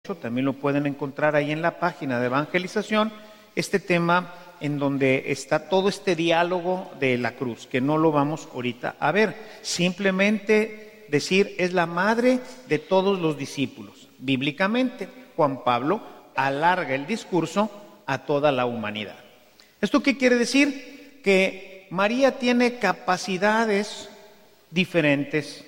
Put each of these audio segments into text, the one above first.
también lo pueden encontrar ahí en la página de evangelización, este tema en donde está todo este diálogo de la cruz, que no lo vamos ahorita a ver. Simplemente decir, es la madre de todos los discípulos. Bíblicamente, Juan Pablo alarga el discurso a toda la humanidad. ¿Esto qué quiere decir? Que María tiene capacidades diferentes.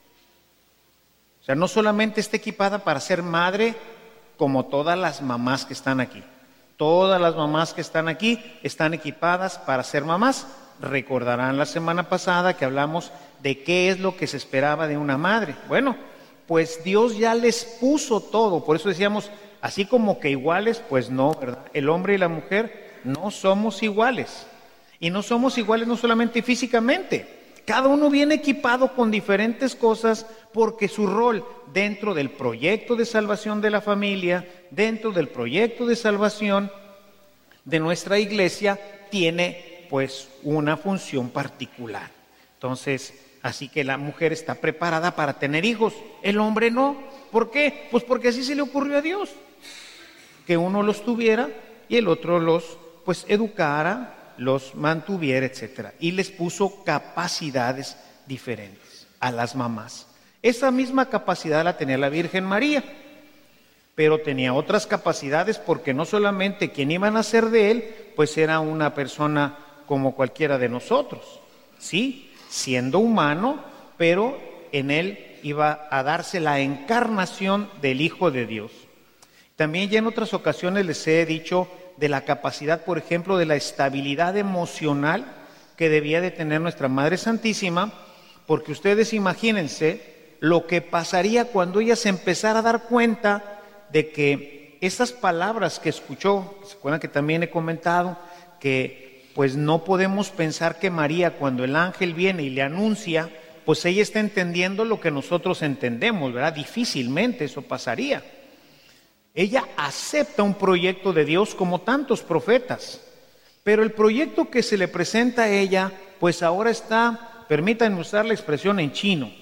O sea, no solamente está equipada para ser madre como todas las mamás que están aquí. Todas las mamás que están aquí están equipadas para ser mamás. Recordarán la semana pasada que hablamos de qué es lo que se esperaba de una madre. Bueno, pues Dios ya les puso todo. Por eso decíamos, así como que iguales, pues no, ¿verdad? El hombre y la mujer no somos iguales. Y no somos iguales no solamente físicamente. Cada uno viene equipado con diferentes cosas porque su rol dentro del proyecto de salvación de la familia, dentro del proyecto de salvación de nuestra iglesia, tiene pues una función particular. Entonces, así que la mujer está preparada para tener hijos, el hombre no. ¿Por qué? Pues porque así se le ocurrió a Dios, que uno los tuviera y el otro los pues educara, los mantuviera, etcétera, y les puso capacidades diferentes a las mamás. Esa misma capacidad la tenía la Virgen María, pero tenía otras capacidades porque no solamente quien iba a nacer de él, pues era una persona como cualquiera de nosotros, sí, siendo humano, pero en él iba a darse la encarnación del Hijo de Dios. También ya en otras ocasiones les he dicho de la capacidad, por ejemplo, de la estabilidad emocional que debía de tener nuestra Madre Santísima, porque ustedes imagínense lo que pasaría cuando ella se empezara a dar cuenta de que esas palabras que escuchó, ¿se acuerdan que también he comentado que pues no podemos pensar que María, cuando el ángel viene y le anuncia, pues ella está entendiendo lo que nosotros entendemos, ¿verdad? Difícilmente eso pasaría. Ella acepta un proyecto de Dios como tantos profetas, pero el proyecto que se le presenta a ella, pues ahora está, permítanme usar la expresión en chino.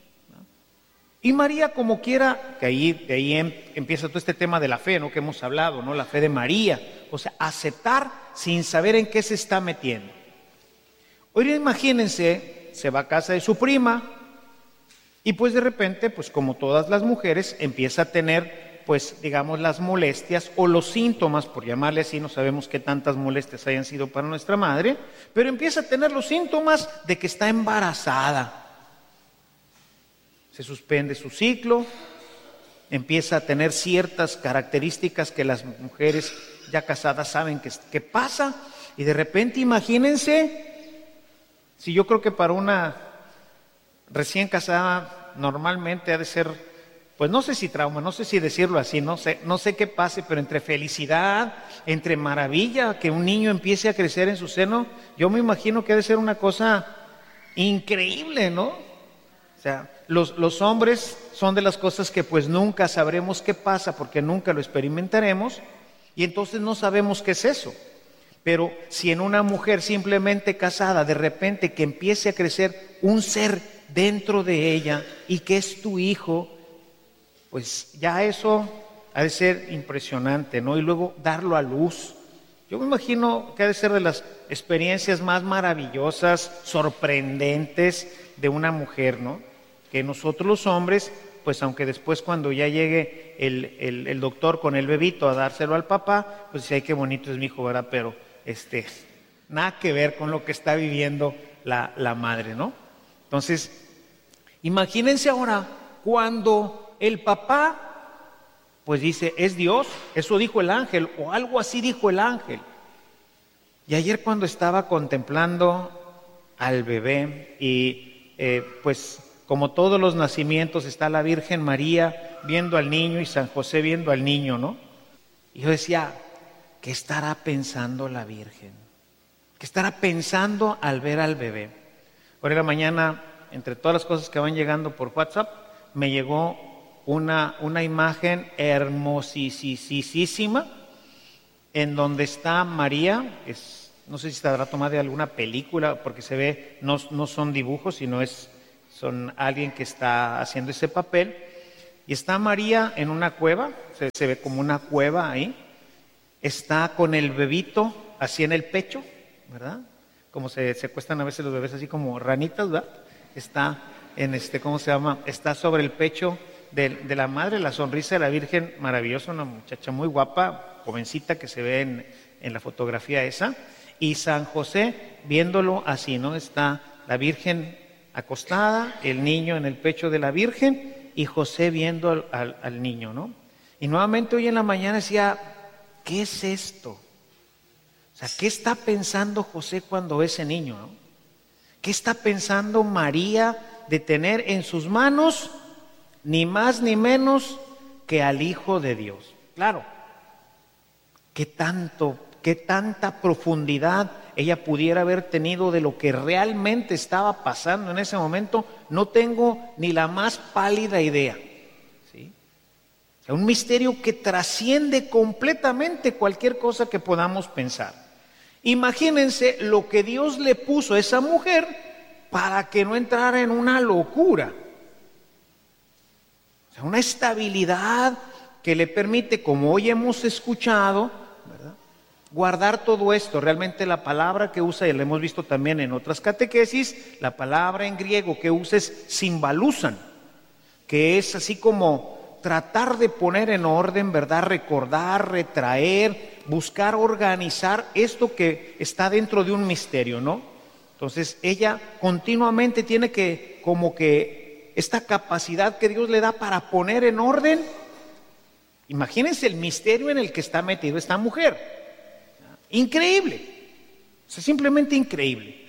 Y María, como quiera, que de ahí empieza todo este tema de la fe, ¿no? Que hemos hablado, ¿no? La fe de María, o sea, aceptar sin saber en qué se está metiendo. Hoy imagínense, se va a casa de su prima y pues de repente, pues como todas las mujeres, empieza a tener pues digamos las molestias o los síntomas, por llamarle así, no sabemos qué tantas molestias hayan sido para nuestra madre, pero empieza a tener los síntomas de que está embarazada. Se suspende su ciclo, empieza a tener ciertas características que las mujeres ya casadas saben que pasa, y de repente imagínense, si yo creo que para una recién casada normalmente ha de ser, pues no sé si trauma, no sé si decirlo así, no sé qué pase, pero entre felicidad, entre maravilla, que un niño empiece a crecer en su seno, yo me imagino que ha de ser una cosa increíble, ¿no? O sea, los hombres son de las cosas que pues nunca sabremos qué pasa porque nunca lo experimentaremos y entonces no sabemos qué es eso. Pero si en una mujer simplemente casada, de repente que empiece a crecer un ser dentro de ella y que es tu hijo, pues ya eso ha de ser impresionante, ¿no? Y luego darlo a luz. Yo me imagino que ha de ser de las experiencias más maravillosas, sorprendentes de una mujer, ¿no? Que nosotros los hombres, pues aunque después cuando ya llegue el doctor con el bebito a dárselo al papá, pues dice, ay, qué bonito es mi hijo, ¿verdad? Pero nada que ver con lo que está viviendo la madre, ¿no? Entonces, imagínense ahora cuando el papá, pues dice, es Dios, eso dijo el ángel, o algo así dijo el ángel. Y ayer cuando estaba contemplando al bebé, y pues como todos los nacimientos está la Virgen María viendo al niño y San José viendo al niño, ¿no? Y yo decía, ¿qué estará pensando la Virgen? ¿Qué estará pensando al ver al bebé? Por la mañana, entre todas las cosas que van llegando por WhatsApp, me llegó una imagen hermosísima en donde está María, no sé si estará tomada de alguna película porque se ve, no son dibujos, sino son alguien que está haciendo ese papel, y Y está María en una cueva, se ve como una cueva ahí. Está con el bebito así en el pecho, ¿verdad? Como se acuestan a veces los bebés así como ranitas, ¿verdad? Está en ¿cómo se llama? Está sobre el pecho de la madre, la sonrisa de la Virgen, maravillosa, una muchacha muy guapa, jovencita que se ve en la fotografía esa. Y San José viéndolo así, ¿no? Está la Virgen acostada, el niño en el pecho de la Virgen y José viendo al niño, ¿no? Y nuevamente hoy en la mañana decía, ¿qué es esto? O sea, ¿qué está pensando José cuando ve ese niño, no? ¿Qué está pensando María de tener en sus manos ni más ni menos que al Hijo de Dios? Claro, qué tanta profundidad ella pudiera haber tenido de lo que realmente estaba pasando en ese momento, no tengo ni la más pálida idea, ¿sí? O sea, un misterio que trasciende completamente cualquier cosa que podamos pensar. Imagínense lo que Dios le puso a esa mujer para que no entrara en una locura. O sea, una estabilidad que le permite, como hoy hemos escuchado, ¿verdad?, guardar todo esto. Realmente la palabra que usa, y la hemos visto también en otras catequesis, la palabra en griego que usa es simbalusan, que es así como tratar de poner en orden, ¿verdad?, recordar, retraer, buscar organizar esto que está dentro de un misterio, ¿no? Entonces ella continuamente tiene que, como que esta capacidad que Dios le da para poner en orden. Imagínense el misterio en el que está metido esta mujer. Increíble, o sea, simplemente increíble.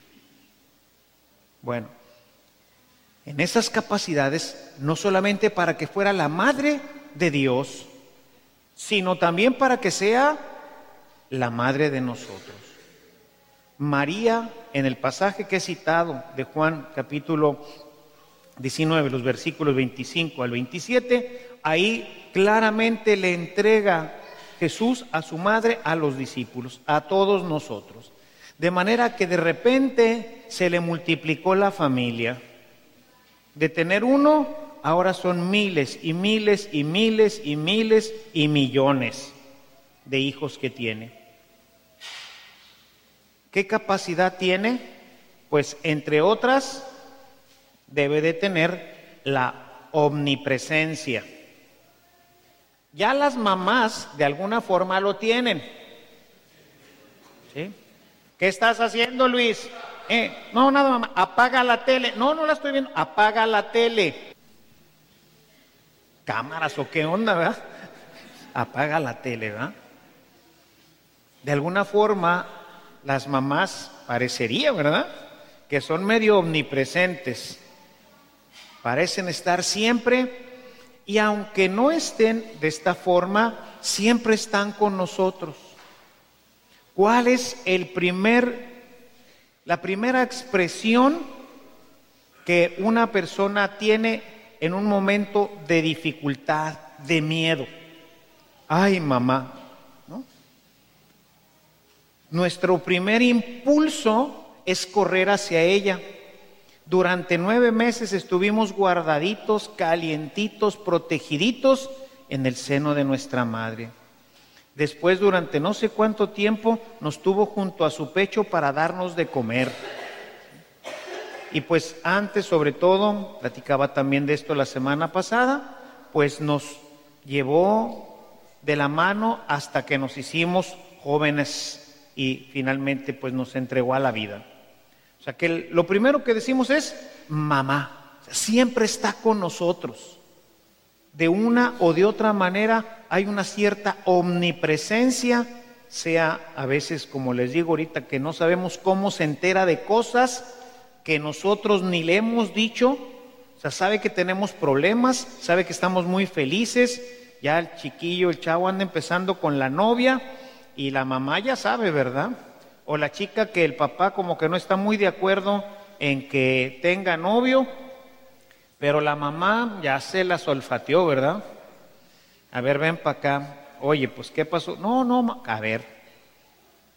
Bueno, en esas capacidades, no solamente para que fuera la madre de Dios, sino también para que sea la madre de nosotros. María, en el pasaje que he citado de Juan capítulo 19, los versículos 25 al 27, ahí claramente le entrega Jesús a su madre, a los discípulos, a todos nosotros. De manera que de repente se le multiplicó la familia. De tener uno, ahora son miles y miles y miles y miles y millones de hijos que tiene. ¿Qué capacidad tiene? Pues entre otras, debe de tener la omnipresencia. Ya las mamás de alguna forma lo tienen. ¿Sí? ¿Qué estás haciendo, Luis? No, nada, mamá. Apaga la tele. No, no la estoy viendo. Apaga la tele. Cámaras o qué onda, ¿verdad? Apaga la tele, ¿verdad? De alguna forma, las mamás parecería, ¿verdad?, que son medio omnipresentes. Parecen estar siempre, y aunque no estén de esta forma, siempre están con nosotros. ¿Cuál es la primera expresión que una persona tiene en un momento de dificultad, de miedo? Ay, mamá, ¿no? Nuestro primer impulso es correr hacia ella. Durante 9 meses estuvimos guardaditos, calientitos, protegiditos en el seno de nuestra madre. Después, durante no sé cuánto tiempo, nos tuvo junto a su pecho para darnos de comer. Y pues antes, sobre todo, platicaba también de esto la semana pasada, pues nos llevó de la mano hasta que nos hicimos jóvenes y finalmente pues nos entregó a la vida. O sea que lo primero que decimos es mamá, siempre está con nosotros. De una o de otra manera hay una cierta omnipresencia, sea a veces, como les digo ahorita, que no sabemos cómo se entera de cosas que nosotros ni le hemos dicho. O sea, sabe que tenemos problemas, sabe que estamos muy felices, ya el chiquillo, el chavo anda empezando con la novia y la mamá ya sabe, ¿verdad? O la chica que el papá como que no está muy de acuerdo en que tenga novio, pero la mamá ya se la olfateó, ¿verdad? A ver, ven para acá. Oye, pues, ¿qué pasó? No, a ver.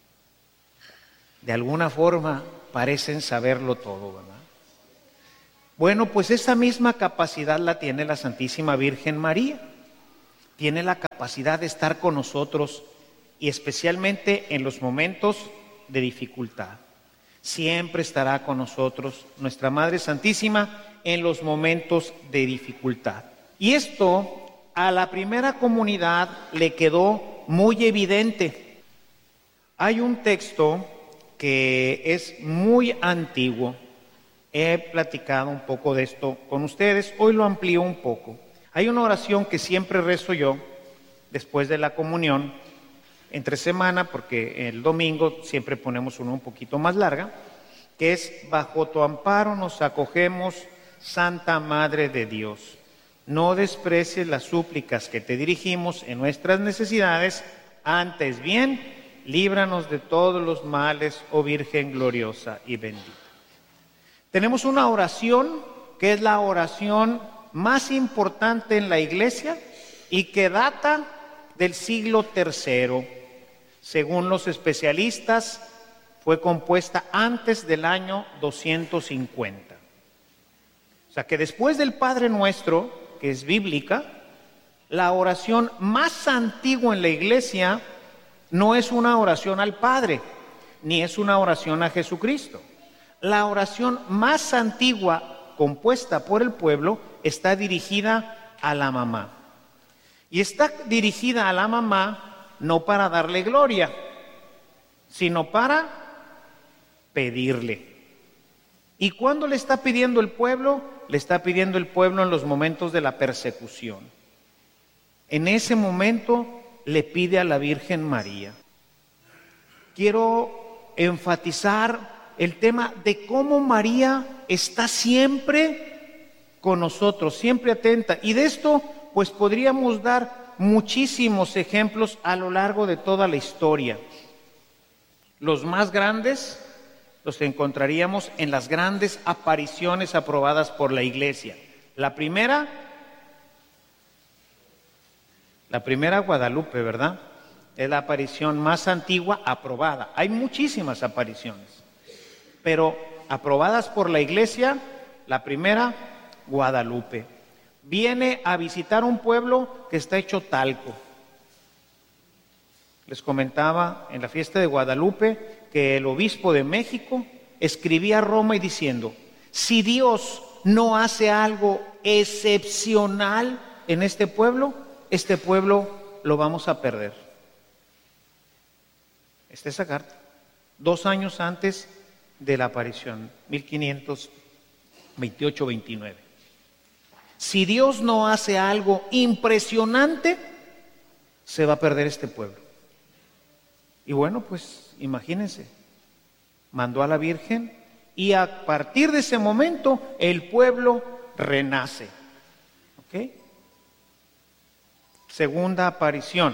De alguna forma parecen saberlo todo, ¿verdad? Bueno, pues esa misma capacidad la tiene la Santísima Virgen María. Tiene la capacidad de estar con nosotros y especialmente en los momentos de dificultad. Siempre estará con nosotros nuestra Madre Santísima en los momentos de dificultad. Y esto a la primera comunidad le quedó muy evidente. Hay un texto que es muy antiguo. He platicado un poco de esto con ustedes. Hoy lo amplío un poco. Hay una oración que siempre rezo yo después de la comunión, entre semana, porque el domingo siempre ponemos una un poquito más larga, que es: bajo tu amparo nos acogemos, Santa Madre de Dios. No desprecies las súplicas que te dirigimos en nuestras necesidades, antes bien, líbranos de todos los males, oh Virgen gloriosa y bendita. Tenemos una oración que es la oración más importante en la Iglesia y que data del siglo III. Según los especialistas, fue compuesta antes del año 250. O sea que después del Padre Nuestro, que es bíblica, la oración más antigua en la Iglesia no es una oración al Padre, ni es una oración a Jesucristo. La oración más antigua compuesta por el pueblo está dirigida a la mamá. Y está dirigida a la mamá no para darle gloria, sino para pedirle. ¿Y cuándo le está pidiendo el pueblo? Le está pidiendo el pueblo en los momentos de la persecución. En ese momento le pide a la Virgen María. Quiero enfatizar el tema de cómo María está siempre con nosotros, siempre atenta. Y de esto, pues podríamos dar muchísimos ejemplos a lo largo de toda la historia. Los más grandes los encontraríamos en las grandes apariciones aprobadas por la Iglesia. La primera Guadalupe, ¿verdad? Es la aparición más antigua aprobada. Hay muchísimas apariciones, pero aprobadas por la Iglesia, la primera, Guadalupe. Viene a visitar un pueblo que está hecho talco. Les comentaba en la fiesta de Guadalupe que el obispo de México escribía a Roma y diciendo: si Dios no hace algo excepcional en este pueblo lo vamos a perder. Esta es esa carta, 2 años antes de la aparición, 1528-29. Si Dios no hace algo impresionante, se va a perder este pueblo. Y bueno, pues imagínense, mandó a la Virgen y a partir de ese momento el pueblo renace. ¿Ok? Segunda aparición,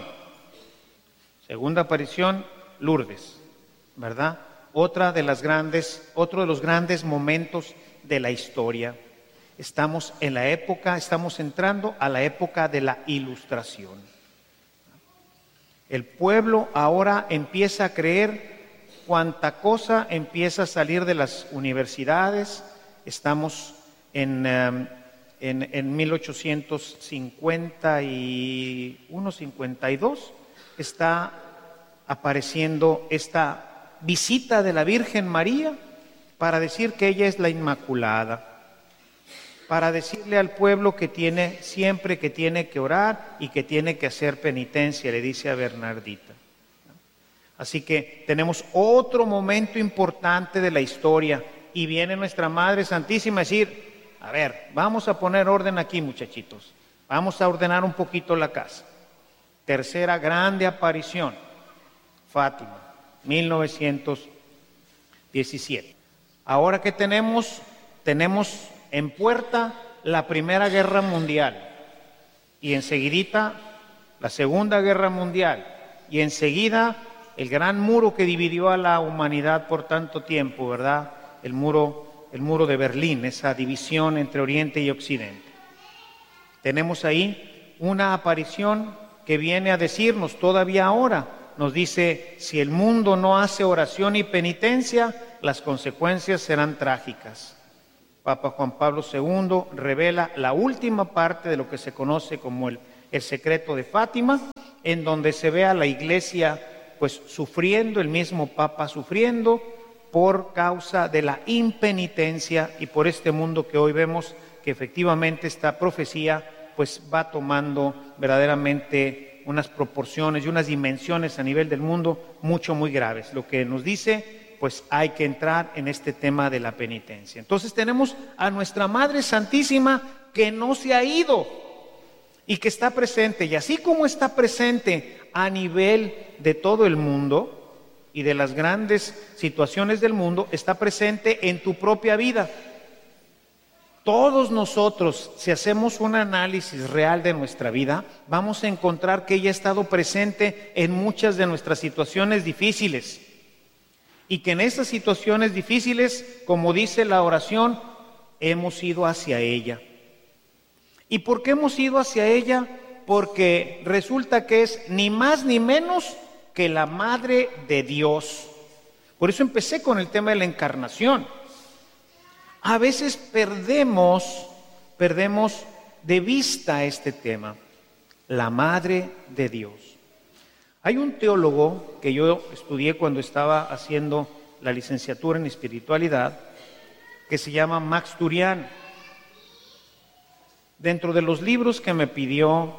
Lourdes, ¿verdad? Otro de los grandes momentos de la historia. Estamos entrando a la época de la Ilustración. El pueblo ahora empieza a creer cuánta cosa empieza a salir de las universidades. Estamos en 1851-52, está apareciendo esta visita de la Virgen María para decir que ella es la Inmaculada, para decirle al pueblo que tiene que orar y que tiene que hacer penitencia, le dice a Bernardita. Así que tenemos otro momento importante de la historia y viene nuestra Madre Santísima a decir: a ver, vamos a poner orden aquí, muchachitos, vamos a ordenar un poquito la casa. Tercera grande aparición, Fátima, 1917. Ahora que tenemos en puerta la Primera Guerra Mundial y enseguidita la Segunda Guerra Mundial y enseguida el gran muro que dividió a la humanidad por tanto tiempo, ¿verdad? El muro de Berlín, esa división entre Oriente y Occidente. Tenemos ahí una aparición que viene a decirnos todavía ahora, nos dice: si el mundo no hace oración y penitencia, las consecuencias serán trágicas. Papa Juan Pablo II revela la última parte de lo que se conoce como el secreto de Fátima, en donde se ve a la Iglesia pues sufriendo, el mismo Papa sufriendo por causa de la impenitencia y por este mundo que hoy vemos que efectivamente esta profecía pues va tomando verdaderamente unas proporciones y unas dimensiones a nivel del mundo muy graves. Lo que nos dice, pues hay que entrar en este tema de la penitencia. Entonces tenemos a nuestra Madre Santísima que no se ha ido y que está presente. Y así como está presente a nivel de todo el mundo y de las grandes situaciones del mundo, está presente en tu propia vida. Todos nosotros, si hacemos un análisis real de nuestra vida, vamos a encontrar que ella ha estado presente en muchas de nuestras situaciones difíciles. Y que en esas situaciones difíciles, como dice la oración, hemos ido hacia ella. ¿Y por qué hemos ido hacia ella? Porque resulta que es ni más ni menos que la Madre de Dios. Por eso empecé con el tema de la encarnación. A veces perdemos de vista este tema, la Madre de Dios. Hay un teólogo que yo estudié cuando estaba haciendo la licenciatura en espiritualidad, que se llama Max Turian. Dentro de los libros que me pidió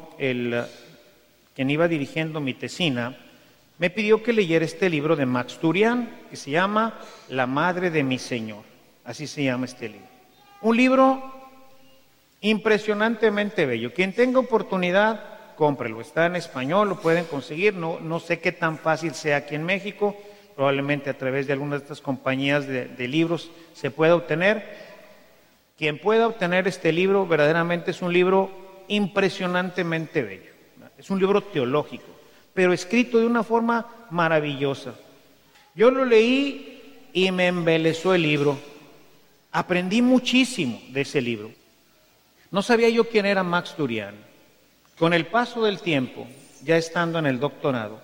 quien iba dirigiendo mi tesina, me pidió que leyera este libro de Max Turian, que se llama La Madre de mi Señor. Así se llama este libro. Un libro impresionantemente bello. Quien tenga oportunidad, cómprelo. Está en español, lo pueden conseguir. No sé qué tan fácil sea aquí en México. Probablemente a través de algunas de estas compañías de libros se pueda obtener. Quien pueda obtener este libro, verdaderamente es un libro impresionantemente bello. Es un libro teológico, pero escrito de una forma maravillosa. Yo lo leí y me embelesó el libro. Aprendí muchísimo de ese libro. No sabía yo quién era Max Turian. Con el paso del tiempo, ya estando en el doctorado,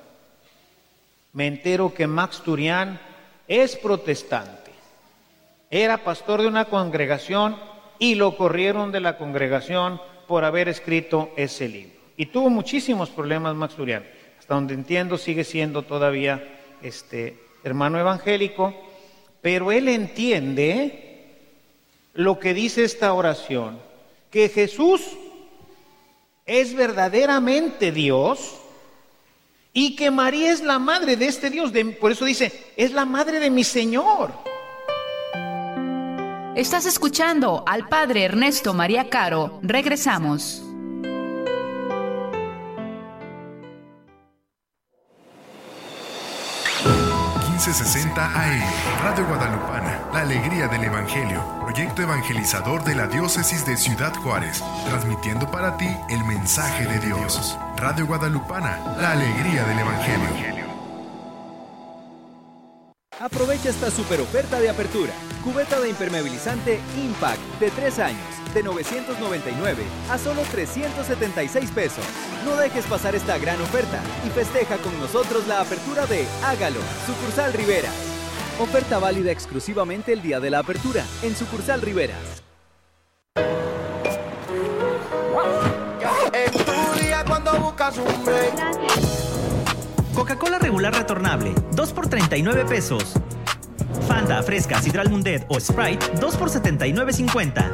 me entero que Max Turian es protestante. Era pastor de una congregación y lo corrieron de la congregación por haber escrito ese libro. Y tuvo muchísimos problemas Max Turian. Hasta donde entiendo sigue siendo todavía hermano evangélico, pero él entiende lo que dice esta oración, que Jesús es verdaderamente Dios y que María es la madre de este Dios. Por eso dice, es la madre de mi Señor. Estás escuchando al Padre Ernesto María Caro. Regresamos. AM, Radio Guadalupana, la alegría del Evangelio, proyecto evangelizador de la diócesis de Ciudad Juárez, transmitiendo para ti el mensaje de Dios. Radio Guadalupana, la alegría del Evangelio. Aprovecha esta super oferta de apertura. Cubeta de impermeabilizante Impact de 3 años, de 999 a solo 376 pesos. No dejes pasar esta gran oferta y festeja con nosotros la apertura de Hágalo, Sucursal Riveras. Oferta válida exclusivamente el día de la apertura en Sucursal Riveras. En tu día cuando buscas un break. Coca-Cola regular retornable, 2 por 39 pesos. Fanta, Fresca, Sidral Mundet o Sprite, 2 por 79.50.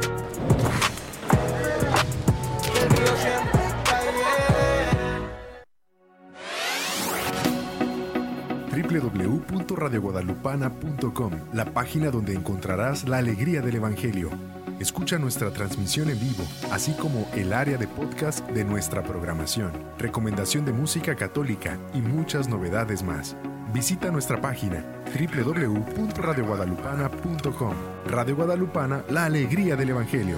www.radioguadalupana.com, la página donde encontrarás la alegría del Evangelio. Escucha nuestra transmisión en vivo, así como el área de podcast de nuestra programación, recomendación de música católica y muchas novedades más. Visita nuestra página www.radioguadalupana.com. Radio Guadalupana, la alegría del Evangelio.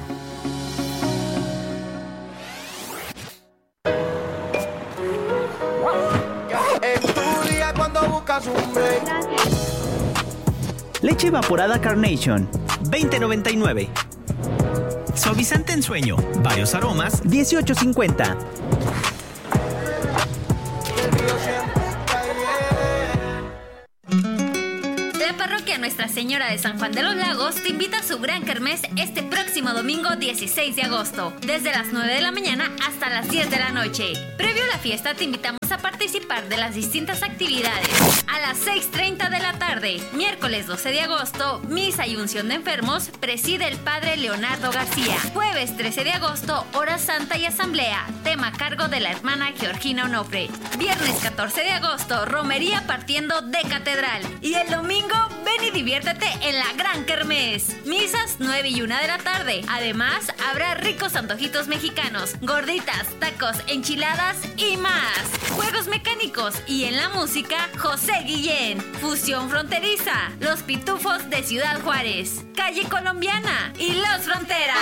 Leche evaporada Carnation, $20.99. Suavizante en sueño, varios aromas, $18.50. La parroquia Nuestra Señora de San Juan de los Lagos te invita a su gran kermés este próximo domingo 16 de agosto, desde las 9 de la mañana hasta las 10 de la noche. Previo a la fiesta te invitamos a participar de las distintas actividades. A las 6:30 de la tarde, miércoles 12 de agosto, misa y unción de enfermos, preside el padre Leonardo García. Jueves 13 de agosto, hora santa y asamblea, tema a cargo de la hermana Georgina Onofre. Viernes 14 de agosto, romería partiendo de catedral. Y el domingo, ven y diviértete en la gran kermés. Misas 9 y 1 de la tarde. Además, habrá ricos antojitos mexicanos, gorditas, tacos, enchiladas y más. Juegos mecánicos y en la música, José Guillén. Fusión fronteriza, Los Pitufos de Ciudad Juárez, Calle Colombiana y Los Frontera.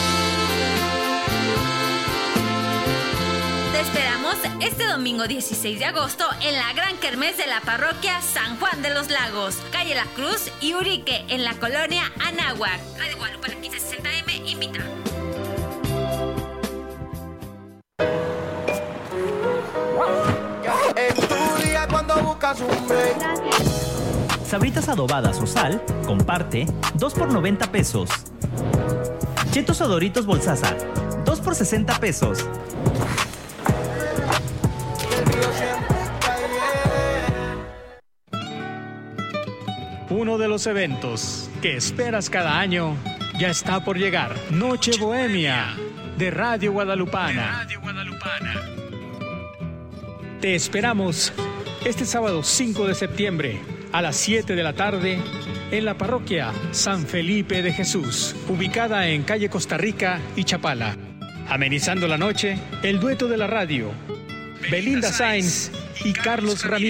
Te esperamos este domingo 16 de agosto en la gran kermés de la parroquia San Juan de los Lagos, calle La Cruz y Urique, en la colonia Anáhuac. Radio Guadalupe 1560M invita. En tu día cuando buscas un break. Sabritas adobadas o sal, comparte, 2 por 90 pesos. Chetos o Doritos Bolsaza, 2 por 60 pesos. Uno de los eventos que esperas cada año ya está por llegar. Noche Bohemia de Radio Guadalupana. Te esperamos este sábado 5 de septiembre a las 7 de la tarde en la parroquia San Felipe de Jesús, ubicada en calle Costa Rica y Chapala. Amenizando la noche, el dueto de la radio, Belinda Sainz y Carlos Ramírez.